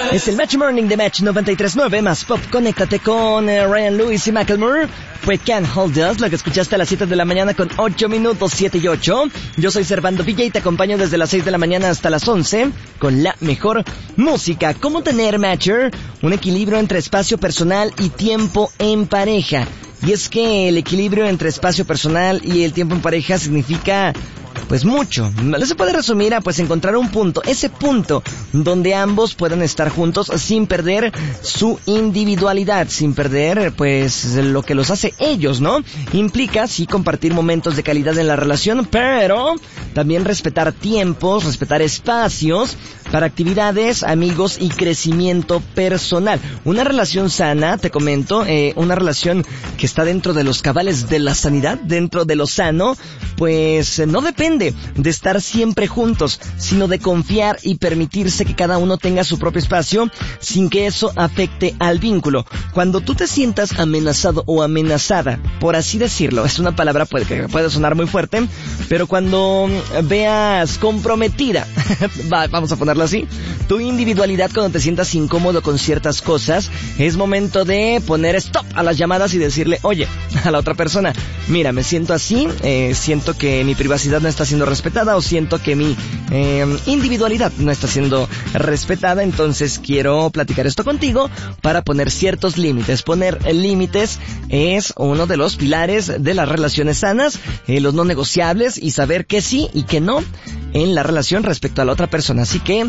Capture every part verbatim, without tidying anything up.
Es el Match Morning de Match noventa y tres punto nueve más pop. Conéctate con eh, Ryan Lewis y Macklemore. We Can't Hold Us, lo que escuchaste a las siete de la mañana con ocho minutos, siete y ocho. Yo soy Servando V J y te acompaño desde las seis de la mañana hasta las once con la mejor música. ¿Cómo tener, Matcher? Un equilibrio entre espacio personal y tiempo en pareja. Y es que el equilibrio entre espacio personal y el tiempo en pareja significa pues mucho. No se puede resumir a pues encontrar un punto, ese punto donde ambos puedan estar juntos sin perder su individualidad, sin perder pues lo que los hace ellos, ¿no? Implica sí compartir momentos de calidad en la relación, pero también respetar tiempos, respetar espacios para actividades, amigos y crecimiento personal. Una relación sana, te comento, eh, una relación que está dentro de los cabales de la sanidad, dentro de lo sano, pues eh, no depende de estar siempre juntos, sino de confiar y permitirse que cada uno tenga su propio espacio sin que eso afecte al vínculo. Cuando tú te sientas amenazado o amenazada, por así decirlo, es una palabra puede, que puede sonar muy fuerte, pero cuando veas comprometida, va, vamos a ponerlo así, tu individualidad, cuando te sientas incómodo con ciertas cosas, es momento de poner stop a las llamadas y decirle, oye, a la otra persona, mira, me siento así, eh, siento que mi privacidad no está siendo respetada o siento que mi eh, individualidad no está siendo respetada, entonces quiero platicar esto contigo para poner ciertos límites. Poner límites es uno de los pilares de las relaciones sanas, eh, los no negociables y saber que sí y que no en la relación respecto a la otra persona. Así que,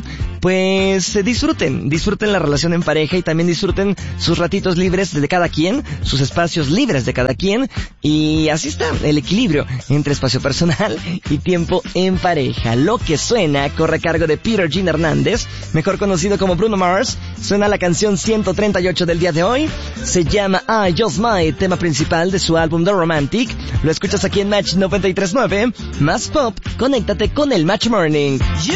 pues, disfruten, disfruten la relación en pareja y también disfruten sus ratitos libres de cada quien, sus espacios libres de cada quien, y así está el equilibrio entre espacio personal y tiempo en pareja. Lo que suena corre a cargo de Peter Jean Hernández, mejor conocido como Bruno Mars. Suena la canción ciento treinta y ocho del día de hoy. Se llama I Just Might, tema principal de su álbum The Romantic. Lo escuchas aquí en Match noventa y tres punto nueve, más pop. Conéctate con el Match Morning. You